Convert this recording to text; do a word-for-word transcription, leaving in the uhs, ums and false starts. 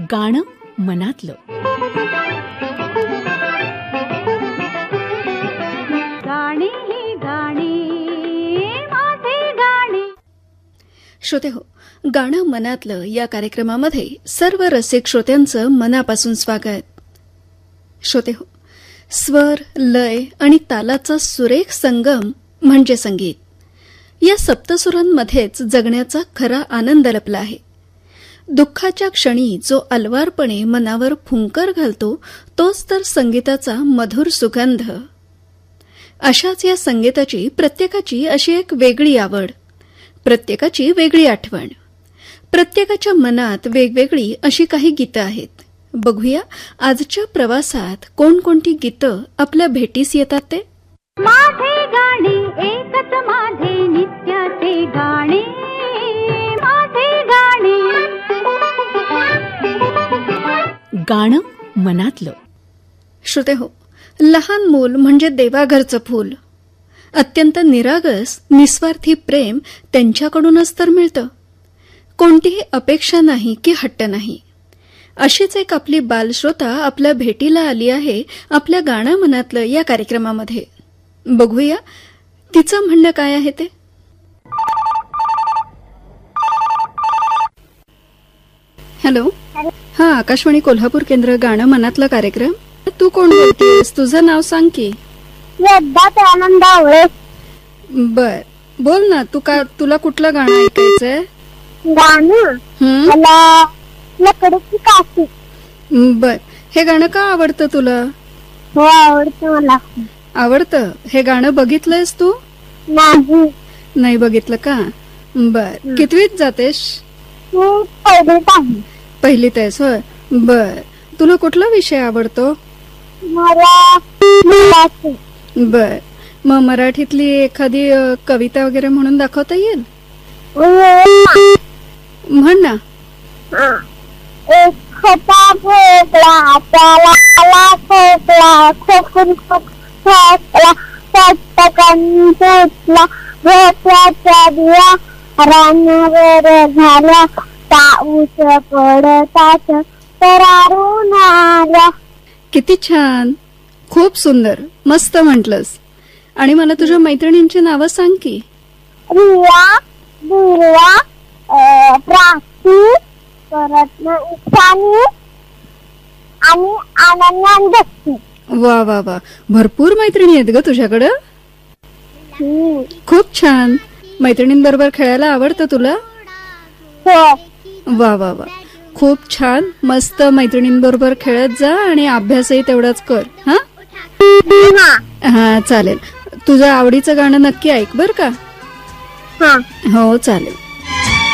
गाणं मनातलं. गाणी ही गाणी माझे गाणी. श्रोते हो, गाणं मनातलं या कार्यक्रमामध्ये सर्व रसिक श्रोत्यांचं मनापासून स्वागत. श्रोते हो, स्वर, लय आणि तालाचा सुरेख संगम म्हणजे संगीत. या सप्तसुरांमध्येच जगण्याचा खरा आनंद लपला आहे. दुःखाच्या क्षणी जो अलवारपणे मनावर फुंकर घालतो तोच तर संगीताचा मधुर सुगंध. अशाच या संगीताची प्रत्येकाची अशी एक वेगळी आवड, प्रत्येकाची वेगळी आठवण, प्रत्येकाच्या मनात वेगवेगळी अशी काही गीतं आहेत. बघूया आजच्या प्रवासात कोणकोणती गीतं आपल्या भेटीस येतात ते. माझे गाणे एकच माझे नित्याचे गाणे, माझे गाणे. गाणं मनातलं. श्रोते हो, लहान मूल म्हणजे देवाघरचं फूल. अत्यंत निरागस निस्वार्थी प्रेम त्यांच्याकडूनच तर मिळतं. कोणतीही अपेक्षा नाही की हट्ट नाही. अशीच एक आपली बालश्रोता आपल्या भेटीला आली आहे आपल्या गाणं मनातलं या कार्यक्रमामध्ये. बघूया तिचं म्हणणं काय आहे ते. हॅलो, हा आकाशवाणी कोल्हापूर केंद्र गाणं मनातलं कार्यक्रम. तू कोण बोलतेस? तुझं नाव सांग की. आनंद आवळे. बर, बोल ना. तू का तुला कुठलं गाणं ऐकायचंय? गाणं हं? मला लकडीची काठी. बर, हे गाणं का आवडतं तुला? हो, आवडतं मला. आवडतं. हे गाणं बघितलंयस तू? नाही. नाही बघितलं का? बर, कितवीत जातेस? मी पहिलीत आहे. पहिलीत आहेस होय. बर, तुला कुठला विषय आवडतो? मला मराठी. बर, मग मराठीतली एखादी अ, कविता वगैरे म्हणून दाखवता येईल? म्हण ना. एक होता भोपळा, त्याला आला खोकला, खोकून खोकला, चटकन फुटला, भोपळ्याच्या बिया रानावर झाल्या, पाऊस पडताच तरारून आल्या. किती छान, खूप सुंदर, मस्त म्हटलंस. आणि मला तुझ्या मैत्रिणींची नावं सांग की. रिया, दिव्या, प्राची, परत इशानी आणि अनन्या भक्ती. वा वा वा, भरपूर मैत्रिणी आहेत ग तुझ्याकडं. खूप छान. मैत्रिणींबरोबर खेळायला आवडतं तुला? हो. वा वा वा, खूप छान. मस्त मैत्रिणींबरोबर खेळत जा आणि अभ्यासही तेवढाच कर. हा हा चालेल. तुझं आवडीचं गाणं नक्की ऐक बर का. हा. हो चालेल.